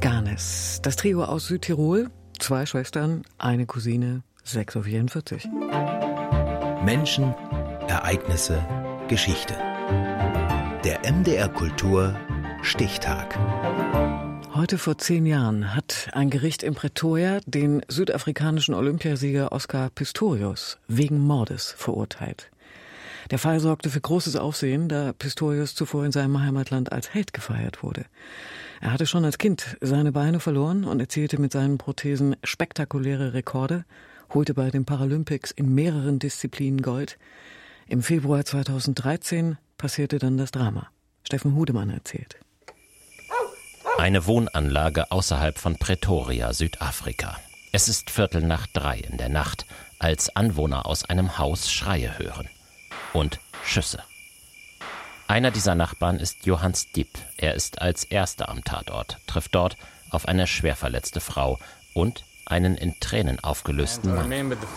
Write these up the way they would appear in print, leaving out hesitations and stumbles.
Ganes. Das Trio aus Südtirol, 2 Schwestern, eine Cousine, 6:44 Uhr. Menschen, Ereignisse, Geschichte. Der MDR Kultur Stichtag. Heute vor 10 Jahren hat ein Gericht in Pretoria den südafrikanischen Olympiasieger Oscar Pistorius wegen Mordes verurteilt. Der Fall sorgte für großes Aufsehen, da Pistorius zuvor in seinem Heimatland als Held gefeiert wurde. Er hatte schon als Kind seine Beine verloren und erzielte mit seinen Prothesen spektakuläre Rekorde, holte bei den Paralympics in mehreren Disziplinen Gold. Im Februar 2013 passierte dann das Drama. Steffen Hudemann erzählt. Eine Wohnanlage außerhalb von Pretoria, Südafrika. Es ist 2:45 in der Nacht, als Anwohner aus einem Haus Schreie hören. Und Schüsse. Einer dieser Nachbarn ist Johann Diep. Er ist als Erster am Tatort, trifft dort auf eine schwer verletzte Frau und einen in Tränen aufgelösten Mann.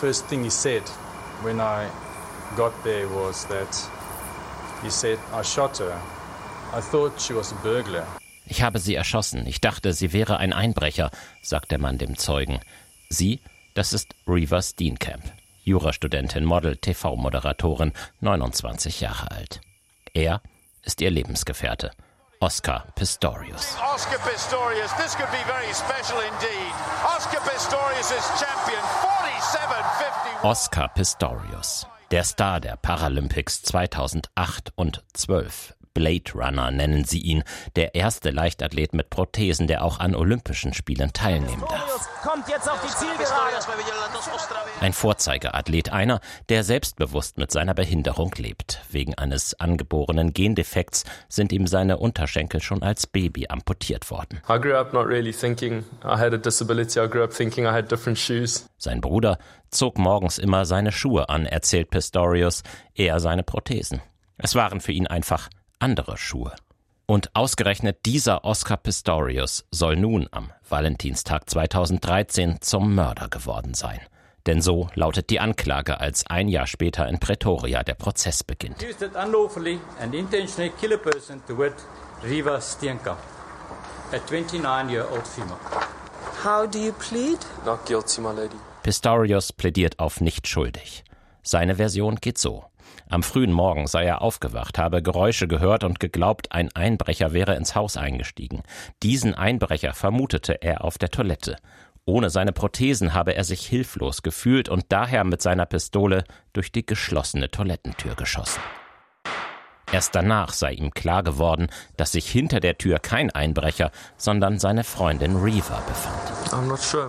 Ich habe sie erschossen. Ich dachte, sie wäre ein Einbrecher, sagt der Mann dem Zeugen. Sie, das ist Reeva Steenkamp, Jurastudentin, Model, TV-Moderatorin, 29 Jahre alt. Er ist ihr Lebensgefährte, Oscar Pistorius. Oscar Pistorius, this could be very special indeed. Oscar Pistorius is champion 47-51. Oscar Pistorius, der Star der Paralympics 2008 und 2012. Blade Runner nennen sie ihn, der erste Leichtathlet mit Prothesen, der auch an Olympischen Spielen teilnehmen darf. Kommt jetzt auf die Zielgerade. Ein Vorzeigeathlet, einer, der selbstbewusst mit seiner Behinderung lebt. Wegen eines angeborenen Gendefekts sind ihm seine Unterschenkel schon als Baby amputiert worden. I grew up not really thinking I had a disability. I grew up thinking I had different shoes. Sein Bruder zog morgens immer seine Schuhe an, erzählt Pistorius, er seine Prothesen. Es waren für ihn einfach andere Schuhe. Und ausgerechnet dieser Oscar Pistorius soll nun am Valentinstag 2013 zum Mörder geworden sein. Denn so lautet die Anklage, als ein Jahr später in Pretoria der Prozess beginnt. Reeva Steenkamp, a 29-year-old female. How do you plead? Not guilty, my lady. Pistorius plädiert auf nicht schuldig. Seine Version geht so. Am frühen Morgen sei er aufgewacht, habe Geräusche gehört und geglaubt, ein Einbrecher wäre ins Haus eingestiegen. Diesen Einbrecher vermutete er auf der Toilette. Ohne seine Prothesen habe er sich hilflos gefühlt und daher mit seiner Pistole durch die geschlossene Toilettentür geschossen. Erst danach sei ihm klar geworden, dass sich hinter der Tür kein Einbrecher, sondern seine Freundin Reeva befand. I'm not sure.